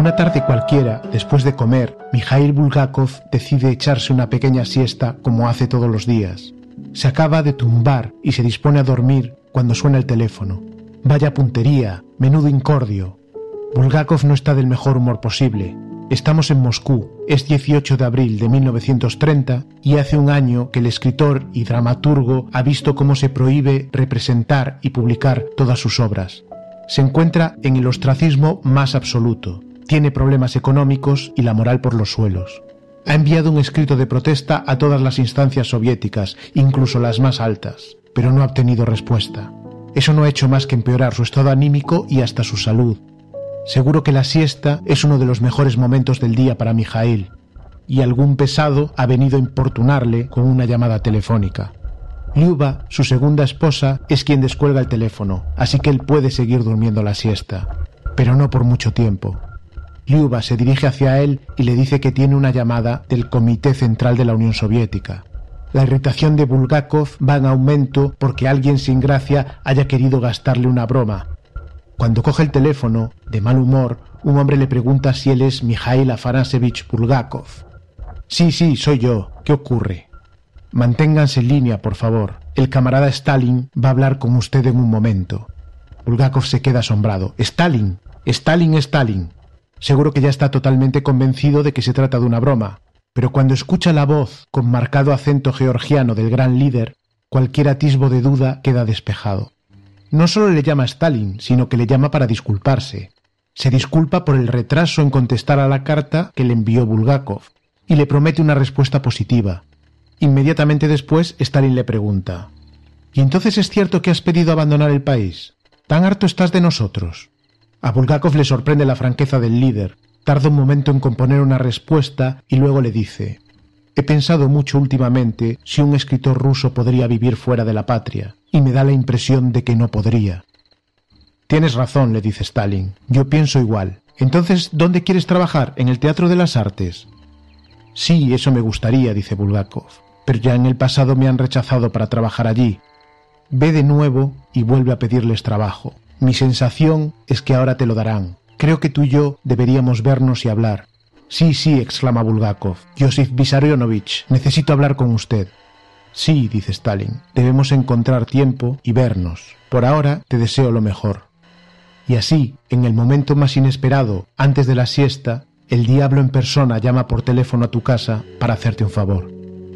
Una tarde cualquiera, después de comer, Mikhail Bulgakov decide echarse una pequeña siesta como hace todos los días. Se acaba de tumbar y se dispone a dormir cuando suena el teléfono. Vaya puntería, menudo incordio. Bulgakov no está del mejor humor posible. Estamos en Moscú, es 18 de abril de 1930 y hace un año que el escritor y dramaturgo ha visto cómo se prohíbe representar y publicar todas sus obras. Se encuentra en el ostracismo más absoluto, tiene problemas económicos y la moral por los suelos. Ha enviado un escrito de protesta a todas las instancias soviéticas, incluso las más altas, pero no ha obtenido respuesta. Eso no ha hecho más que empeorar su estado anímico y hasta su salud. Seguro que la siesta es uno de los mejores momentos del día para Mikhail, y algún pesado ha venido a importunarle con una llamada telefónica. Lyuba, su segunda esposa, es quien descuelga el teléfono, así que él puede seguir durmiendo la siesta, pero no por mucho tiempo. Lyuba se dirige hacia él y le dice que tiene una llamada del Comité Central de la Unión Soviética. La irritación de Bulgakov va en aumento porque alguien sin gracia haya querido gastarle una broma. Cuando coge el teléfono, de mal humor, un hombre le pregunta si él es Mikhail Afanasievich Bulgakov. Sí, soy yo. ¿Qué ocurre? Manténganse en línea, por favor. El camarada Stalin va a hablar con usted en un momento. Bulgakov se queda asombrado. Stalin. Seguro que ya está totalmente convencido de que se trata de una broma. Pero cuando escucha la voz con marcado acento georgiano del gran líder, cualquier atisbo de duda queda despejado. No solo le llama Stalin, sino que le llama para disculparse. Se disculpa por el retraso en contestar a la carta que le envió Bulgakov y le promete una respuesta positiva. Inmediatamente después, Stalin le pregunta: ¿Y entonces es cierto que has pedido abandonar el país? ¿Tan harto estás de nosotros? A Bulgakov le sorprende la franqueza del líder. Tarda un momento en componer una respuesta y luego le dice: he pensado mucho últimamente si un escritor ruso podría vivir fuera de la patria, y me da la impresión de que no podría. Tienes razón, le dice Stalin. Yo pienso igual. Entonces, ¿dónde quieres trabajar? ¿En el Teatro de las Artes? Sí, eso me gustaría, dice Bulgakov, pero ya en el pasado me han rechazado para trabajar allí. Ve de nuevo y vuelve a pedirles trabajo. Mi sensación es que ahora te lo darán. Creo que tú y yo deberíamos vernos y hablar. Sí, exclama Bulgakov. Yosif Vissarionovich, necesito hablar con usted. Sí, dice Stalin, debemos encontrar tiempo y vernos. Por ahora te deseo lo mejor. Y así, en el momento más inesperado, antes de la siesta, el diablo en persona llama por teléfono a tu casa para hacerte un favor.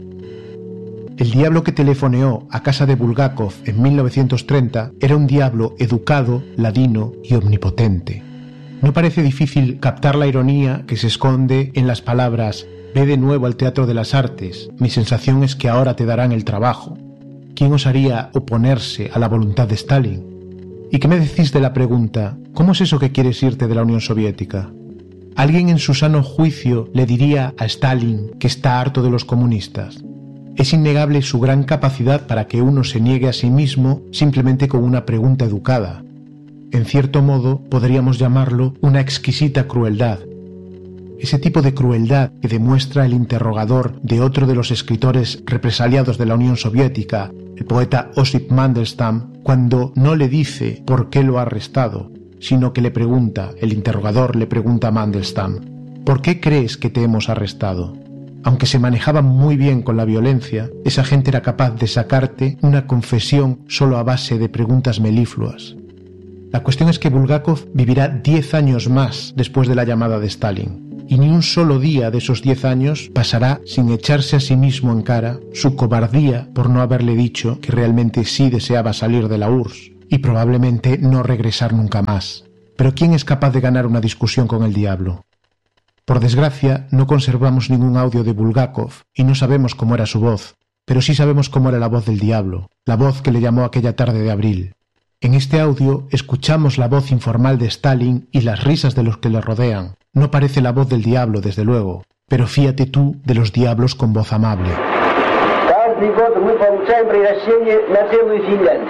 El diablo que telefoneó a casa de Bulgakov en 1930 era un diablo educado, ladino y omnipotente. No parece difícil captar la ironía que se esconde en las palabras: ve de nuevo al Teatro de las Artes, mi sensación es que ahora te darán el trabajo. ¿Quién osaría oponerse a la voluntad de Stalin? ¿Y qué me decís de la pregunta: ¿cómo es eso que quieres irte de la Unión Soviética? ¿Alguien en su sano juicio le diría a Stalin que está harto de los comunistas? Es innegable su gran capacidad para que uno se niegue a sí mismo simplemente con una pregunta educada. En cierto modo, podríamos llamarlo una exquisita crueldad. Ese tipo de crueldad que demuestra el interrogador de otro de los escritores represaliados de la Unión Soviética, el poeta Osip Mandelstam, cuando no le dice por qué lo ha arrestado, sino que el interrogador le pregunta a Mandelstam: ¿por qué crees que te hemos arrestado? Aunque se manejaba muy bien con la violencia, esa gente era capaz de sacarte una confesión solo a base de preguntas melifluas. La cuestión es que Bulgakov vivirá 10 años más después de la llamada de Stalin, y ni un solo día de esos 10 años pasará sin echarse a sí mismo en cara su cobardía por no haberle dicho que realmente sí deseaba salir de la URSS y probablemente no regresar nunca más. Pero ¿quién es capaz de ganar una discusión con el diablo? Por desgracia, no conservamos ningún audio de Bulgakov y no sabemos cómo era su voz, pero sí sabemos cómo era la voz del diablo, la voz que le llamó aquella tarde de abril. En este audio escuchamos la voz informal de Stalin y las risas de los que le rodean. No parece la voz del diablo, desde luego, pero fíate tú de los diablos con voz amable. Каждый год мы получаем приглашение на целую Финляндию.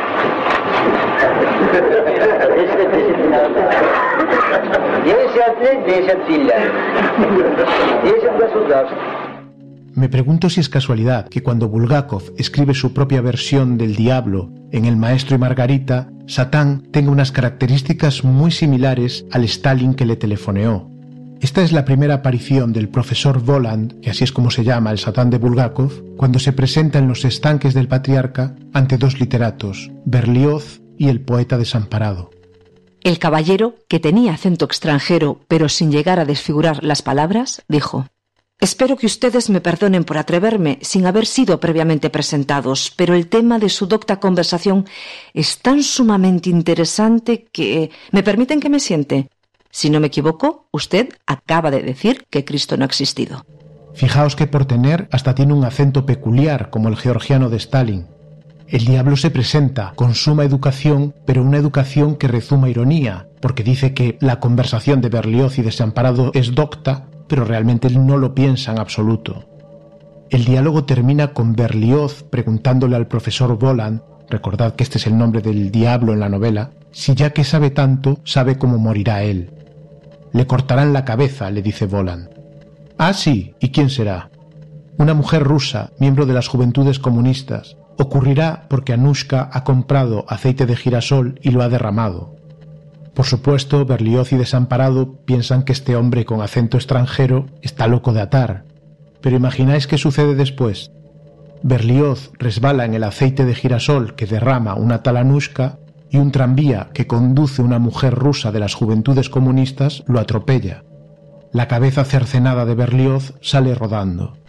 10 лет, 10 Финляндий. 10 государств. Me pregunto si es casualidad que cuando Bulgakov escribe su propia versión del diablo en El maestro y Margarita, Satán tenga unas características muy similares al Stalin que le telefoneó. Esta es la primera aparición del profesor Voland, que así es como se llama el Satán de Bulgakov, cuando se presenta en los estanques del Patriarca ante dos literatos, Berlioz y el poeta desamparado. El caballero, que tenía acento extranjero pero sin llegar a desfigurar las palabras, dijo: «Espero que ustedes me perdonen por atreverme sin haber sido previamente presentados, pero el tema de su docta conversación es tan sumamente interesante que... ¿Me permiten que me siente? Si no me equivoco, usted acaba de decir que Cristo no ha existido». Fijaos que por tener hasta tiene un acento peculiar, como el georgiano de Stalin. El diablo se presenta con suma educación, pero una educación que rezuma ironía, porque dice que la conversación de Berlioz y Desamparado es docta, pero realmente él no lo piensa en absoluto. El diálogo termina con Berlioz preguntándole al profesor Voland, recordad que este es el nombre del diablo en la novela, si ya que sabe tanto, sabe cómo morirá él. «Le cortarán la cabeza», le dice Voland. «Ah, sí, ¿y quién será?» «Una mujer rusa, miembro de las Juventudes Comunistas. Ocurrirá porque Anushka ha comprado aceite de girasol y lo ha derramado». Por supuesto, Berlioz y Desamparado piensan que este hombre con acento extranjero está loco de atar. Pero imagináis qué sucede después. Berlioz resbala en el aceite de girasol que derrama una tal Anushka y un tranvía que conduce una mujer rusa de las Juventudes Comunistas lo atropella. La cabeza cercenada de Berlioz sale rodando.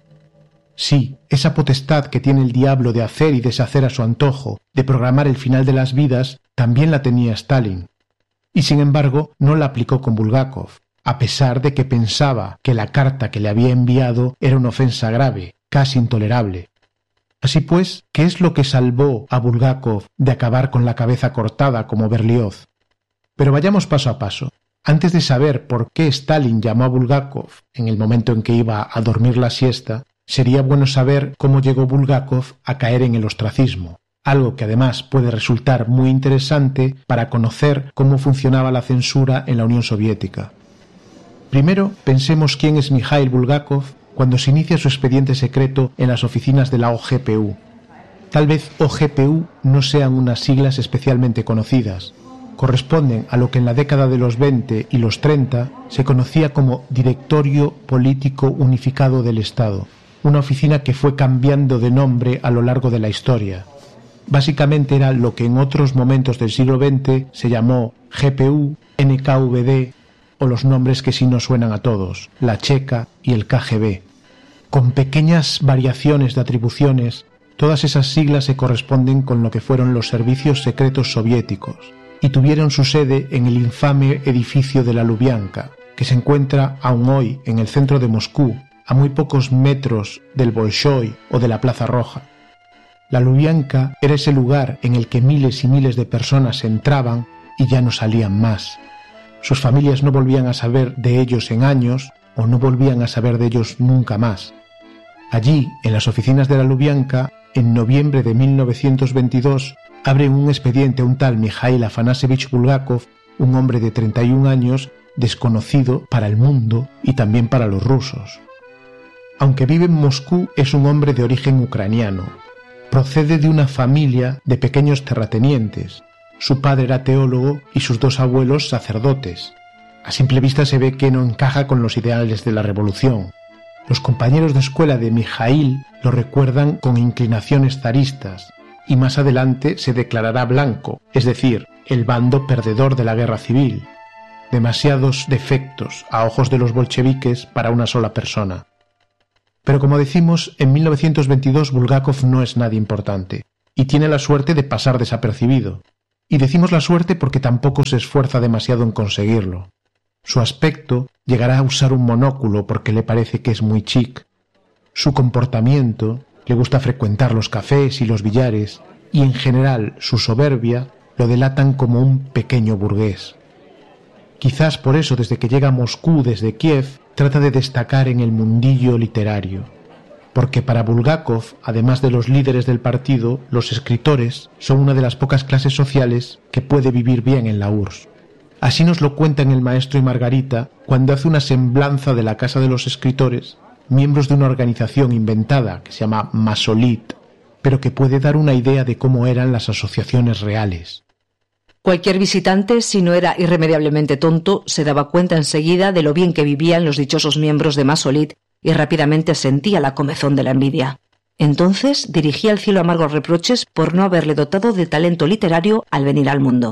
Sí, esa potestad que tiene el diablo de hacer y deshacer a su antojo, de programar el final de las vidas, también la tenía Stalin. Y sin embargo no la aplicó con Bulgakov, a pesar de que pensaba que la carta que le había enviado era una ofensa grave, casi intolerable. Así pues, ¿qué es lo que salvó a Bulgakov de acabar con la cabeza cortada como Berlioz? Pero vayamos paso a paso. Antes de saber por qué Stalin llamó a Bulgakov en el momento en que iba a dormir la siesta, sería bueno saber cómo llegó Bulgakov a caer en el ostracismo. Algo que además puede resultar muy interesante para conocer cómo funcionaba la censura en la Unión Soviética. Primero, pensemos quién es Mikhail Bulgakov cuando se inicia su expediente secreto en las oficinas de la OGPU. Tal vez OGPU no sean unas siglas especialmente conocidas. Corresponden a lo que en la década de los 20 y los 30 se conocía como Directorio Político Unificado del Estado, una oficina que fue cambiando de nombre a lo largo de la historia. Básicamente era lo que en otros momentos del siglo XX se llamó GPU, NKVD o los nombres que sí nos suenan a todos, la Checa y el KGB. Con pequeñas variaciones de atribuciones, todas esas siglas se corresponden con lo que fueron los servicios secretos soviéticos y tuvieron su sede en el infame edificio de la Lubyanka, que se encuentra aún hoy en el centro de Moscú, a muy pocos metros del Bolshoi o de la Plaza Roja. La Lubyanka era ese lugar en el que miles y miles de personas entraban y ya no salían más. Sus familias no volvían a saber de ellos en años o no volvían a saber de ellos nunca más. Allí, en las oficinas de la Lubyanka, en noviembre de 1922, abren un expediente a un tal Mikhail Afanasievich Bulgakov, un hombre de 31 años, desconocido para el mundo y también para los rusos. Aunque vive en Moscú, es un hombre de origen ucraniano. Procede de una familia de pequeños terratenientes. Su padre era teólogo y sus dos abuelos sacerdotes. A simple vista se ve que no encaja con los ideales de la revolución. Los compañeros de escuela de Mikhail lo recuerdan con inclinaciones zaristas y más adelante se declarará blanco, es decir, el bando perdedor de la guerra civil. Demasiados defectos a ojos de los bolcheviques para una sola persona. Pero como decimos, en 1922 Bulgakov no es nadie importante y tiene la suerte de pasar desapercibido. Y decimos la suerte porque tampoco se esfuerza demasiado en conseguirlo. Su aspecto llegará a usar un monóculo porque le parece que es muy chic. Su comportamiento, le gusta frecuentar los cafés y los billares, y en general su soberbia lo delatan como un pequeño burgués. Quizás por eso desde que llega a Moscú desde Kiev trata de destacar en el mundillo literario. Porque para Bulgakov, además de los líderes del partido, los escritores son una de las pocas clases sociales que puede vivir bien en la URSS. Así nos lo cuentan El Maestro y Margarita cuando hace una semblanza de la Casa de los Escritores, miembros de una organización inventada que se llama Masolit, pero que puede dar una idea de cómo eran las asociaciones reales. Cualquier visitante, si no era irremediablemente tonto, se daba cuenta enseguida de lo bien que vivían los dichosos miembros de Masolit y rápidamente sentía la comezón de la envidia. Entonces dirigía al cielo amargos reproches por no haberle dotado de talento literario al venir al mundo.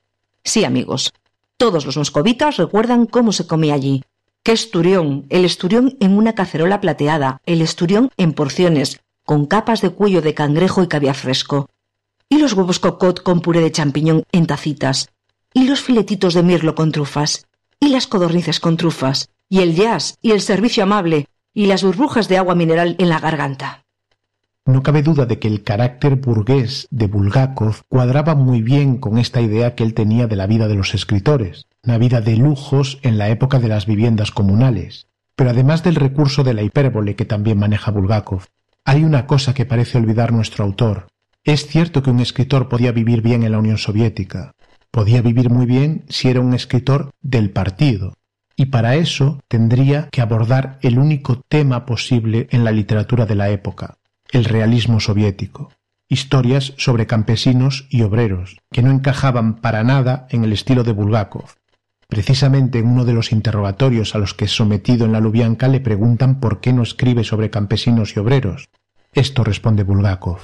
Sí, amigos, todos los moscovitas recuerdan cómo se comía allí. ¡Qué esturión! El esturión en una cacerola plateada, el esturión en porciones, con capas de cuello de cangrejo y caviar fresco. Y los huevos cocot con puré de champiñón en tacitas, y los filetitos de mirlo con trufas, y las codornices con trufas, y el jazz, y el servicio amable, y las burbujas de agua mineral en la garganta. No cabe duda de que el carácter burgués de Bulgákov cuadraba muy bien con esta idea que él tenía de la vida de los escritores, una vida de lujos en la época de las viviendas comunales. Pero además del recurso de la hipérbole que también maneja Bulgákov, hay una cosa que parece olvidar nuestro autor. Es cierto que un escritor podía vivir bien en la Unión Soviética. Podía vivir muy bien si era un escritor del partido. Y para eso tendría que abordar el único tema posible en la literatura de la época, el realismo soviético. Historias sobre campesinos y obreros, que no encajaban para nada en el estilo de Bulgákov. Precisamente en uno de los interrogatorios a los que es sometido en la Lubianka le preguntan por qué no escribe sobre campesinos y obreros. Esto responde Bulgákov.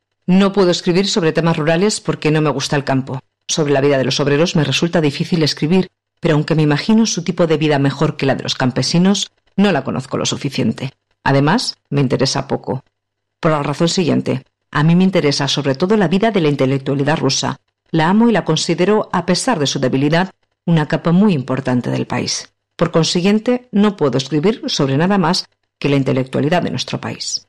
No puedo escribir sobre temas rurales porque no me gusta el campo. Sobre la vida de los obreros me resulta difícil escribir, pero aunque me imagino su tipo de vida mejor que la de los campesinos, no la conozco lo suficiente. Además, me interesa poco. Por la razón siguiente, a mí me interesa sobre todo la vida de la intelectualidad rusa. La amo y la considero, a pesar de su debilidad, una capa muy importante del país. Por consiguiente, no puedo escribir sobre nada más que la intelectualidad de nuestro país.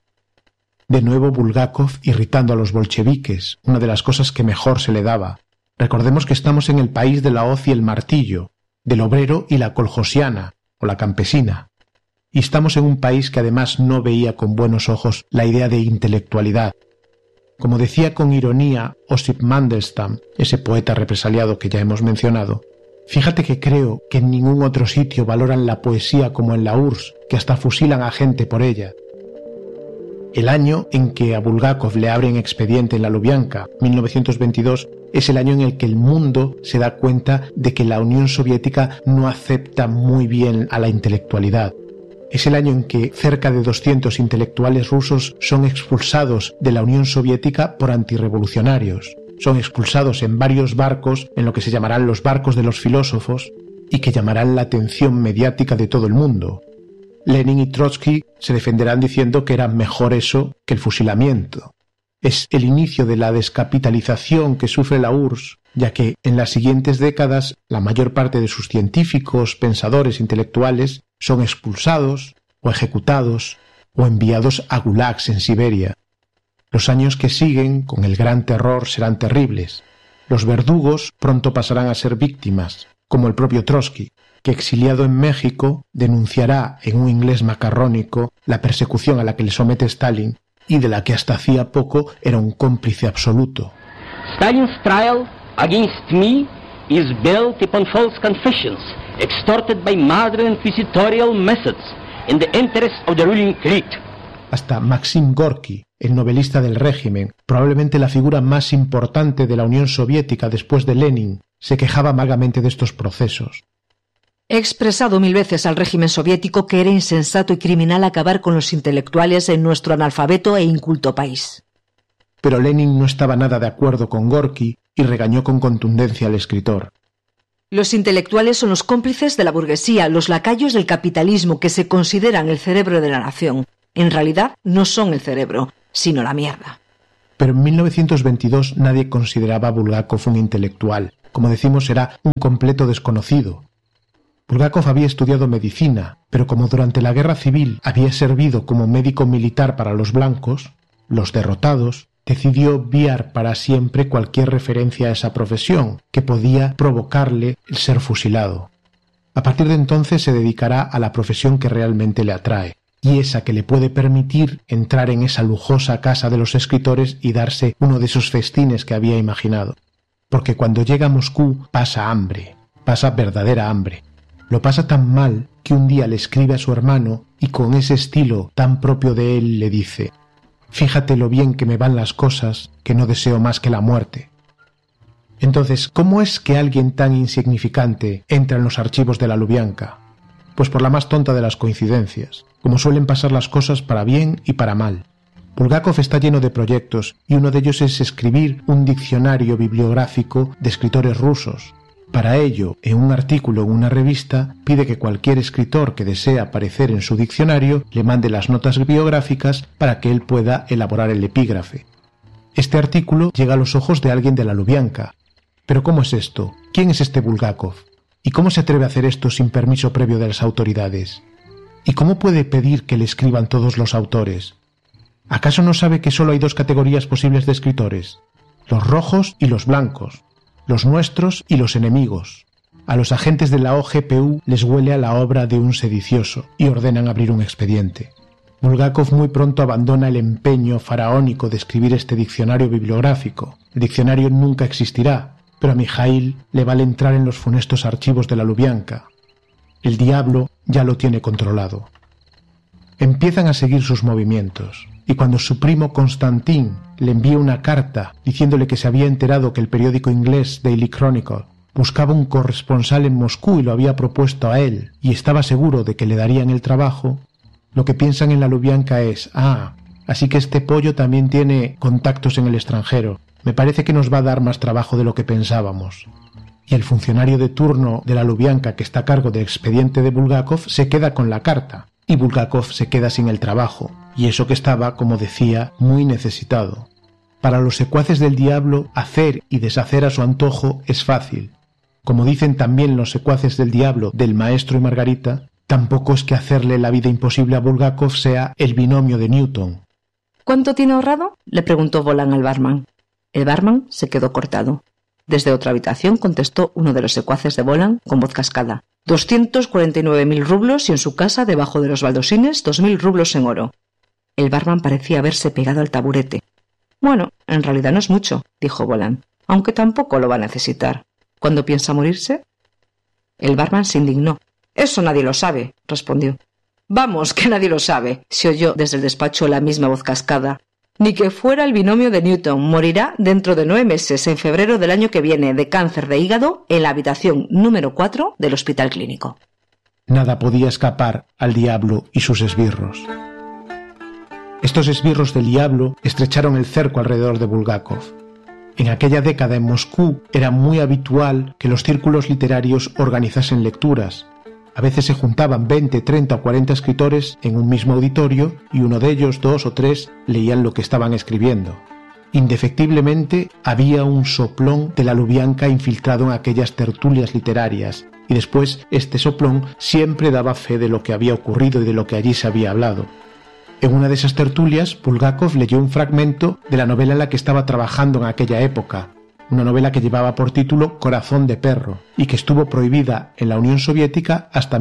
De nuevo Bulgákov irritando a los bolcheviques, una de las cosas que mejor se le daba. Recordemos que estamos en el país de la hoz y el martillo, del obrero y la coljosiana, o la campesina. Y estamos en un país que además no veía con buenos ojos la idea de intelectualidad. Como decía con ironía Osip Mandelstam, ese poeta represaliado que ya hemos mencionado, fíjate que creo que en ningún otro sitio valoran la poesía como en la URSS, que hasta fusilan a gente por ella. El año en que a Bulgákov le abren expediente en la Lubianka, 1922, es el año en el que el mundo se da cuenta de que la Unión Soviética no acepta muy bien a la intelectualidad. Es el año en que cerca de 200 intelectuales rusos son expulsados de la Unión Soviética por antirrevolucionarios. Son expulsados en varios barcos, en lo que se llamarán los barcos de los filósofos, y que llamarán la atención mediática de todo el mundo. Lenin y Trotsky se defenderán diciendo que era mejor eso que el fusilamiento. Es el inicio de la descapitalización que sufre la URSS, ya que en las siguientes décadas la mayor parte de sus científicos, pensadores, intelectuales son expulsados o ejecutados o enviados a gulags en Siberia. Los años que siguen, con el gran terror, serán terribles. Los verdugos pronto pasarán a ser víctimas, como el propio Trotsky, que exiliado en México denunciará en un inglés macarrónico la persecución a la que le somete Stalin y de la que hasta hacía poco era un cómplice absoluto. Stalin's trial against me is built upon false confessions extorted by modern inquisitorial methods in the interest of the ruling elite. Hasta Maxim Gorky, el novelista del régimen, probablemente la figura más importante de la Unión Soviética después de Lenin, se quejaba amargamente de estos procesos. He expresado 1000 veces al régimen soviético que era insensato y criminal acabar con los intelectuales en nuestro analfabeto e inculto país. Pero Lenin no estaba nada de acuerdo con Gorky y regañó con contundencia al escritor. Los intelectuales son los cómplices de la burguesía, los lacayos del capitalismo que se consideran el cerebro de la nación. En realidad no son el cerebro, sino la mierda. Pero en 1922 nadie consideraba a Bulgákov un intelectual. Como decimos, era un completo desconocido. Bulgákov había estudiado medicina, pero como durante la guerra civil había servido como médico militar para los blancos, los derrotados, decidió obviar para siempre cualquier referencia a esa profesión, que podía provocarle el ser fusilado. A partir de entonces se dedicará a la profesión que realmente le atrae, y esa que le puede permitir entrar en esa lujosa casa de los escritores y darse uno de esos festines que había imaginado. Porque cuando llega a Moscú pasa hambre, pasa verdadera hambre. Lo pasa tan mal que un día le escribe a su hermano y con ese estilo tan propio de él le dice: «Fíjate lo bien que me van las cosas, que no deseo más que la muerte». Entonces, ¿cómo es que alguien tan insignificante entra en los archivos de la Lubianka? Pues por la más tonta de las coincidencias, como suelen pasar las cosas para bien y para mal. Bulgakov está lleno de proyectos y uno de ellos es escribir un diccionario bibliográfico de escritores rusos. Para ello, en un artículo en una revista, pide que cualquier escritor que desee aparecer en su diccionario le mande las notas biográficas para que él pueda elaborar el epígrafe. Este artículo llega a los ojos de alguien de la Lubianka. ¿Pero cómo es esto? ¿Quién es este Bulgakov? ¿Y cómo se atreve a hacer esto sin permiso previo de las autoridades? ¿Y cómo puede pedir que le escriban todos los autores? ¿Acaso no sabe que solo hay dos categorías posibles de escritores? Los rojos y los blancos, los nuestros y los enemigos. A los agentes de la OGPU les huele a la obra de un sedicioso y ordenan abrir un expediente. Bulgakov muy pronto abandona el empeño faraónico de escribir este diccionario bibliográfico. El diccionario nunca existirá, pero a Mijaíl le vale entrar en los funestos archivos de la Lubianka. El diablo ya lo tiene controlado. Empiezan a seguir sus movimientos, y cuando su primo Konstantin le envía una carta diciéndole que se había enterado que el periódico inglés Daily Chronicle buscaba un corresponsal en Moscú y lo había propuesto a él, y estaba seguro de que le darían el trabajo, lo que piensan en la Lubianka es: así que este pollo también tiene contactos en el extranjero. Me parece que nos va a dar más trabajo de lo que pensábamos. Y el funcionario de turno de la Lubianka que está a cargo del expediente de Bulgakov se queda con la carta, y Bulgakov se queda sin el trabajo, y eso que estaba, como decía, muy necesitado. Para los secuaces del diablo, hacer y deshacer a su antojo es fácil. Como dicen también los secuaces del diablo del Maestro y Margarita, tampoco es que hacerle la vida imposible a Bulgakov sea el binomio de Newton. ¿Cuánto tiene ahorrado?, le preguntó Volan al barman. El barman se quedó cortado. Desde otra habitación contestó uno de los secuaces de Volan con voz cascada: 249.000 rublos y en su casa, debajo de los baldosines, 2.000 rublos en oro. El barman parecía haberse pegado al taburete. Bueno, en realidad no es mucho, dijo Volan, aunque tampoco lo va a necesitar. ¿Cuándo piensa morirse? El barman se indignó. Eso nadie lo sabe, respondió. Vamos, que nadie lo sabe, se oyó desde el despacho la misma voz cascada. Ni que fuera el binomio de Newton. Morirá dentro de 9 meses, en febrero del año que viene, de cáncer de hígado, en la habitación número 4 del Hospital Clínico. Nada podía escapar al diablo y sus esbirros. Estos esbirros del diablo estrecharon el cerco alrededor de Bulgakov. En aquella década en Moscú era muy habitual que los círculos literarios organizasen lecturas. A veces se juntaban 20, 30 o 40 escritores en un mismo auditorio y uno de ellos, 2 o 3, leían lo que estaban escribiendo. Indefectiblemente había un soplón de la Lubianka infiltrado en aquellas tertulias literarias, y después este soplón siempre daba fe de lo que había ocurrido y de lo que allí se había hablado. En una de esas tertulias, Bulgakov leyó un fragmento de la novela en la que estaba trabajando en aquella época, una novela que llevaba por título Corazón de perro y que estuvo prohibida en la Unión Soviética hasta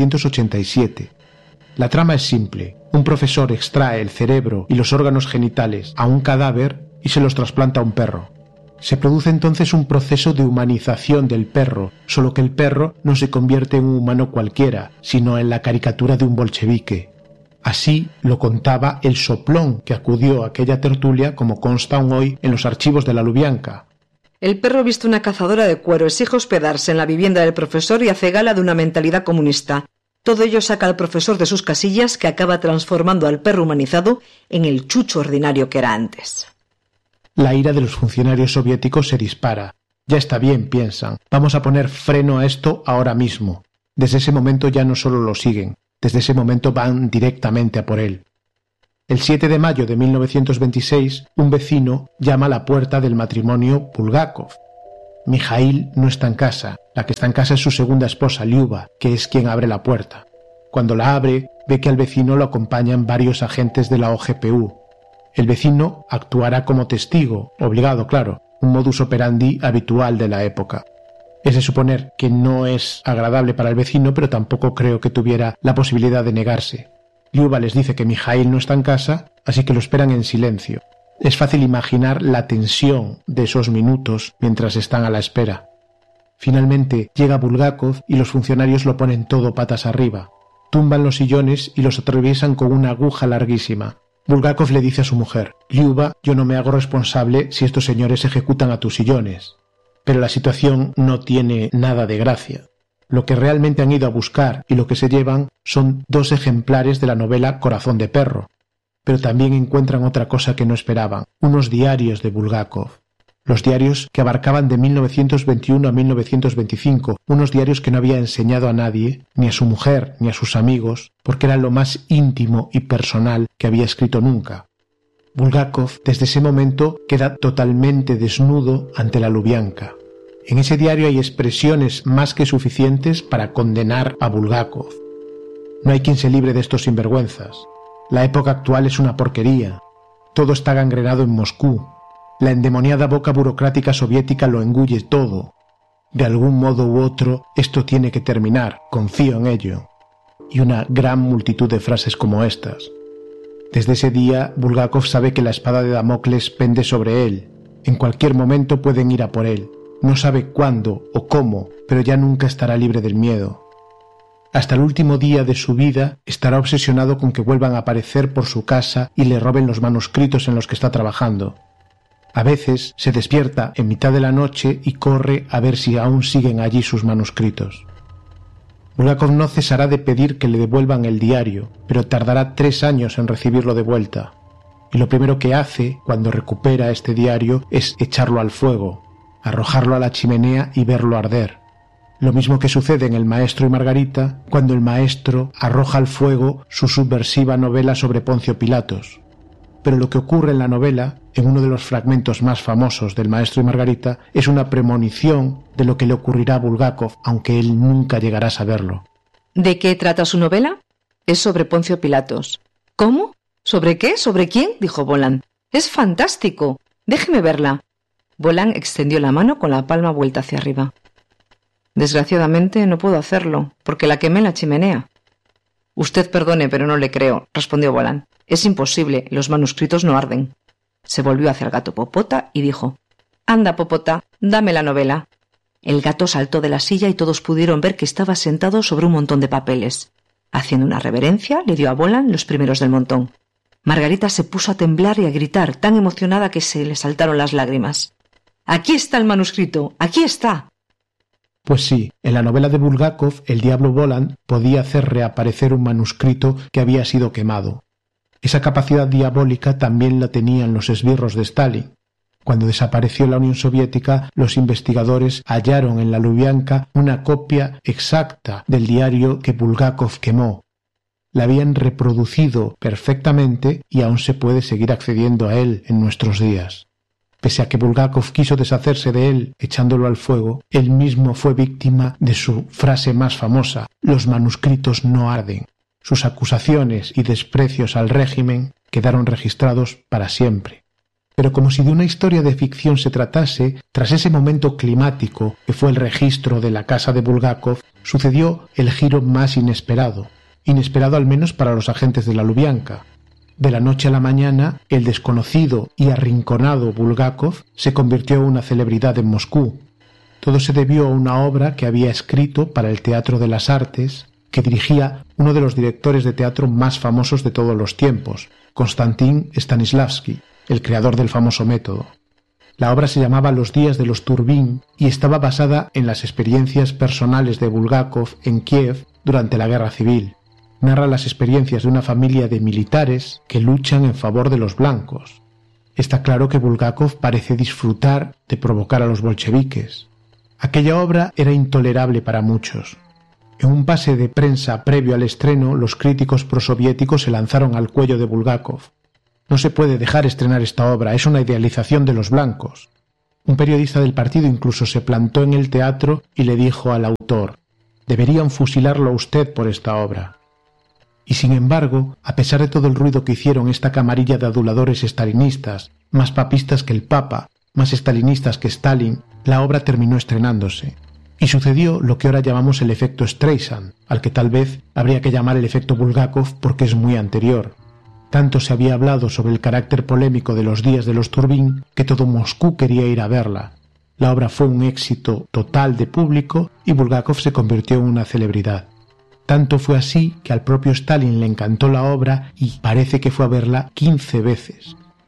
1987. La trama es simple. Un profesor extrae el cerebro y los órganos genitales a un cadáver y se los trasplanta a un perro. Se produce entonces un proceso de humanización del perro, solo que el perro no se convierte en un humano cualquiera, sino en la caricatura de un bolchevique. Así lo contaba el soplón que acudió a aquella tertulia, como consta aún hoy en los archivos de la Lubianka. El perro viste una cazadora de cuero, exige hospedarse en la vivienda del profesor y hace gala de una mentalidad comunista. Todo ello saca al profesor de sus casillas, que acaba transformando al perro humanizado en el chucho ordinario que era antes. La ira de los funcionarios soviéticos se dispara. Ya está bien, piensan. Vamos a poner freno a esto ahora mismo. Desde ese momento ya no solo lo siguen, desde ese momento van directamente a por él. El 7 de mayo de 1926, un vecino llama a la puerta del matrimonio Bulgakov. Mijaíl no está en casa. La que está en casa es su segunda esposa, Liuba, que es quien abre la puerta. Cuando la abre, ve que al vecino lo acompañan varios agentes de la OGPU. El vecino actuará como testigo, obligado, claro, un modus operandi habitual de la época. Es de suponer que no es agradable para el vecino, pero tampoco creo que tuviera la posibilidad de negarse. Liuba les dice que Mijaíl no está en casa, así que lo esperan en silencio. Es fácil imaginar la tensión de esos minutos mientras están a la espera. Finalmente llega Bulgakov y los funcionarios lo ponen todo patas arriba. Tumban los sillones y los atraviesan con una aguja larguísima. Bulgakov le dice a su mujer: «Liuba, yo no me hago responsable si estos señores ejecutan a tus sillones». pero la situación no tiene nada de gracia. Lo que realmente han ido a buscar y lo que se llevan son 2 ejemplares de la novela Corazón de perro, pero también encuentran otra cosa que no esperaban, unos diarios de Bulgakov. Los diarios que abarcaban de 1921 a 1925, unos diarios que no había enseñado a nadie, ni a su mujer, ni a sus amigos, porque eran lo más íntimo y personal que había escrito nunca. Bulgakov, desde ese momento, queda totalmente desnudo ante la Lubianka. En ese diario hay expresiones más que suficientes para condenar a Bulgakov. No hay quien se libre de estos sinvergüenzas. La época actual es una porquería. Todo está gangrenado en Moscú. La endemoniada boca burocrática soviética lo engulle todo. De algún modo u otro, esto tiene que terminar, confío en ello. Y una gran multitud de frases como estas. Desde ese día, Bulgakov sabe que la espada de Damocles pende sobre él. En cualquier momento pueden ir a por él. No sabe cuándo o cómo, pero ya nunca estará libre del miedo. Hasta el último día de su vida estará obsesionado con que vuelvan a aparecer por su casa y le roben los manuscritos en los que está trabajando. A veces se despierta en mitad de la noche y corre a ver si aún siguen allí sus manuscritos. Bulgakov no cesará de pedir que le devuelvan el diario, pero tardará 3 años en recibirlo de vuelta. Y lo primero que hace cuando recupera este diario es echarlo al fuego, arrojarlo a la chimenea y verlo arder. Lo mismo que sucede en El maestro y Margarita, cuando el maestro arroja al fuego su subversiva novela sobre Poncio Pilatos. Pero lo que ocurre en la novela, en uno de los fragmentos más famosos del maestro y Margarita, es una premonición de lo que le ocurrirá a Bulgakov, aunque él nunca llegará a saberlo. ¿De qué trata su novela? Es sobre Poncio Pilatos. ¿Cómo? ¿Sobre qué? ¿Sobre quién? Dijo Voland. Es fantástico. Déjeme verla. Voland extendió la mano con la palma vuelta hacia arriba. Desgraciadamente no puedo hacerlo, porque la quemé en la chimenea. Usted perdone, pero no le creo, respondió Voland. Es imposible, los manuscritos no arden. Se volvió hacia el gato Popota y dijo: Anda, Popota, dame la novela. El gato saltó de la silla y todos pudieron ver que estaba sentado sobre un montón de papeles. Haciendo una reverencia, le dio a Voland los primeros del montón. Margarita se puso a temblar y a gritar, tan emocionada que se le saltaron las lágrimas. ¡Aquí está el manuscrito! ¡Aquí está! Pues sí, en la novela de Bulgakov, el diablo Voland podía hacer reaparecer un manuscrito que había sido quemado. Esa capacidad diabólica también la tenían los esbirros de Stalin. Cuando desapareció la Unión Soviética, los investigadores hallaron en la Lubianka una copia exacta del diario que Bulgakov quemó. La habían reproducido perfectamente y aún se puede seguir accediendo a él en nuestros días. Pese a que Bulgakov quiso deshacerse de él echándolo al fuego, él mismo fue víctima de su frase más famosa: los manuscritos no arden. Sus acusaciones y desprecios al régimen quedaron registrados para siempre. Pero como si de una historia de ficción se tratase, tras ese momento climático que fue el registro de la casa de Bulgakov, sucedió el giro más inesperado al menos para los agentes de la Lubianka. De la noche a la mañana, el desconocido y arrinconado Bulgakov se convirtió en una celebridad en Moscú. Todo se debió a una obra que había escrito para el Teatro de las Artes, que dirigía uno de los directores de teatro más famosos de todos los tiempos, Konstantin Stanislavski, el creador del famoso método. La obra se llamaba Los días de los Turbín y estaba basada en las experiencias personales de Bulgakov en Kiev durante la Guerra Civil. Narra las experiencias de una familia de militares que luchan en favor de los blancos. Está claro que Bulgakov parece disfrutar de provocar a los bolcheviques. Aquella obra era intolerable para muchos. En un pase de prensa previo al estreno, los críticos prosoviéticos se lanzaron al cuello de Bulgakov. No se puede dejar estrenar esta obra, es una idealización de los blancos. Un periodista del partido incluso se plantó en el teatro y le dijo al autor: «Deberían fusilarlo a usted por esta obra». Y sin embargo, a pesar de todo el ruido que hicieron esta camarilla de aduladores estalinistas, más papistas que el Papa, más estalinistas que Stalin, la obra terminó estrenándose. Y sucedió lo que ahora llamamos el efecto Streisand, al que tal vez habría que llamar el efecto Bulgakov porque es muy anterior. Tanto se había hablado sobre el carácter polémico de Los días de los Turbín que todo Moscú quería ir a verla. La obra fue un éxito total de público y Bulgakov se convirtió en una celebridad. Tanto fue así que al propio Stalin le encantó la obra y parece que fue a verla 15 veces.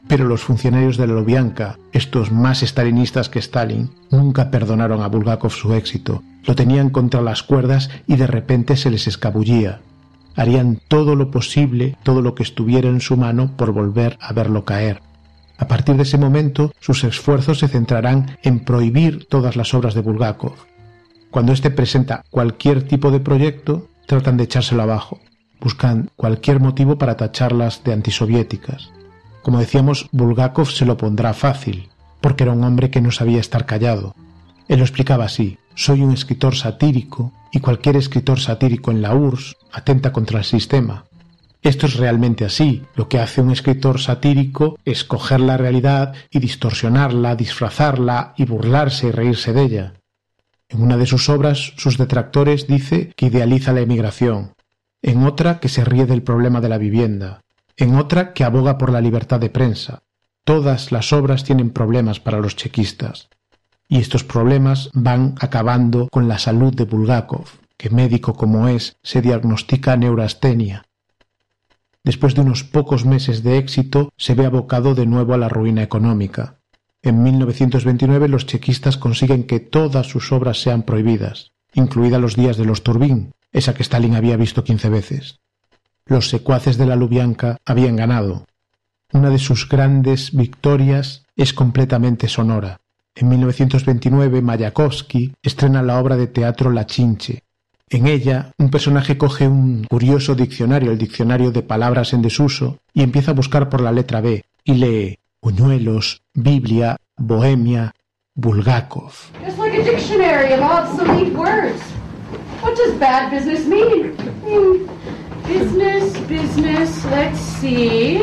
Pero los funcionarios de la Lubyanka, estos más stalinistas que Stalin, nunca perdonaron a Bulgakov su éxito. Lo tenían contra las cuerdas y de repente se les escabullía. Harían todo lo posible, todo lo que estuviera en su mano por volver a verlo caer. A partir de ese momento, sus esfuerzos se centrarán en prohibir todas las obras de Bulgakov. Cuando éste presenta cualquier tipo de proyecto, tratan de echárselo abajo. Buscan cualquier motivo para tacharlas de antisoviéticas. Como decíamos, Bulgakov se lo pondrá fácil, porque era un hombre que no sabía estar callado. Él lo explicaba así: soy un escritor satírico, y cualquier escritor satírico en la URSS atenta contra el sistema. Esto es realmente así. Lo que hace un escritor satírico es coger la realidad y distorsionarla, disfrazarla y burlarse y reírse de ella. En una de sus obras, sus detractores dice que idealiza la emigración, en otra que se ríe del problema de la vivienda, en otra que aboga por la libertad de prensa. Todas las obras tienen problemas para los chequistas. Y estos problemas van acabando con la salud de Bulgakov, que médico como es, se diagnostica neurastenia. Después de unos pocos meses de éxito, se ve abocado de nuevo a la ruina económica. En 1929 los chequistas consiguen que todas sus obras sean prohibidas, incluida Los días de los Turbín, esa que Stalin había visto 15 veces. Los secuaces de la Lubyanka habían ganado. Una de sus grandes victorias es completamente sonora. En 1929 Mayakovsky estrena la obra de teatro La Chinche. En ella, un personaje coge un curioso diccionario, el diccionario de palabras en desuso, y empieza a buscar por la letra B, y lee Buñuelos, Biblia, Bohemia, Bulgakov. It's like a dictionary of obsolete words. What does bad business mean? Business, let's see.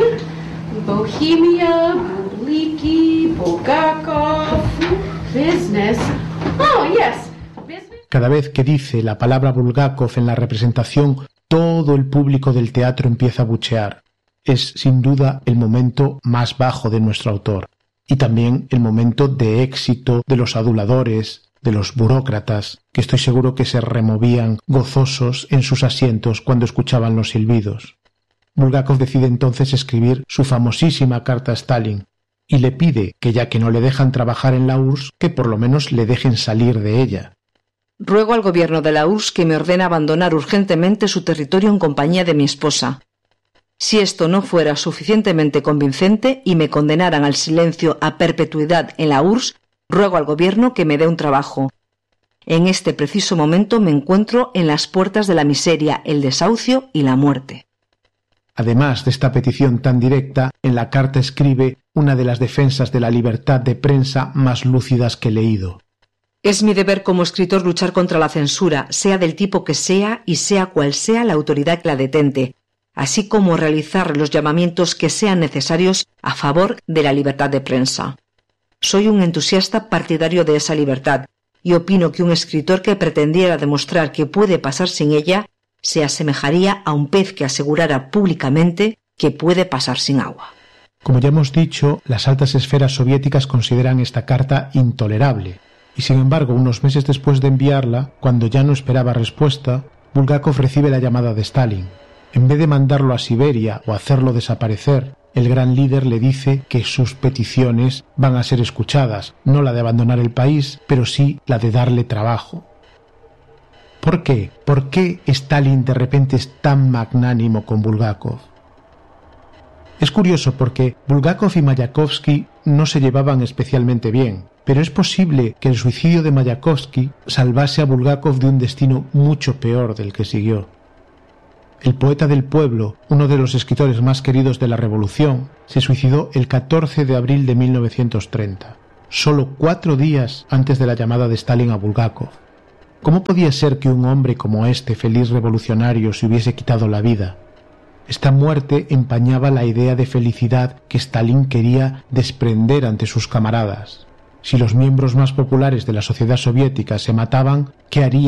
Bohemia, Buliki, Bulgakov, business. Oh, yes. Cada vez que dice la palabra Bulgakov en la representación, todo el público del teatro empieza a buchear. Es, sin duda, el momento más bajo de nuestro autor, y también el momento de éxito de los aduladores, de los burócratas, que estoy seguro que se removían gozosos en sus asientos cuando escuchaban los silbidos. Bulgakov decide entonces escribir su famosísima carta a Stalin, y le pide que, ya que no le dejan trabajar en la URSS, que por lo menos le dejen salir de ella. Ruego al gobierno de la URSS que me ordene abandonar urgentemente su territorio en compañía de mi esposa. Si esto no fuera suficientemente convincente y me condenaran al silencio a perpetuidad en la URSS, ruego al gobierno que me dé un trabajo. En este preciso momento me encuentro en las puertas de la miseria, el desahucio y la muerte. Además de esta petición tan directa, en la carta escribe una de las defensas de la libertad de prensa más lúcidas que he leído. Es mi deber como escritor luchar contra la censura, sea del tipo que sea y sea cual sea la autoridad que la detente, así como realizar los llamamientos que sean necesarios a favor de la libertad de prensa. Soy un entusiasta partidario de esa libertad y opino que un escritor que pretendiera demostrar que puede pasar sin ella se asemejaría a un pez que asegurara públicamente que puede pasar sin agua. Como ya hemos dicho, las altas esferas soviéticas consideran esta carta intolerable. Y sin embargo, unos meses después de enviarla, cuando ya no esperaba respuesta, Bulgakov recibe la llamada de Stalin. En vez de mandarlo a Siberia o hacerlo desaparecer, el gran líder le dice que sus peticiones van a ser escuchadas, no la de abandonar el país, pero sí la de darle trabajo. ¿Por qué? ¿Por qué Stalin de repente es tan magnánimo con Bulgakov? Es curioso porque Bulgakov y Mayakovsky no se llevaban especialmente bien, pero es posible que el suicidio de Mayakovsky salvase a Bulgakov de un destino mucho peor del que siguió. El poeta del pueblo, uno de los escritores más queridos de la Revolución, se suicidó el 14 de abril de 1930, solo 4 días antes de la llamada de Stalin a Bulgakov. ¿Cómo podía ser que un hombre como este feliz revolucionario se hubiese quitado la vida? Esta muerte empañaba la idea de felicidad que Stalin quería desprender ante sus camaradas. Si los miembros más populares de la sociedad soviética se mataban, ¿qué haría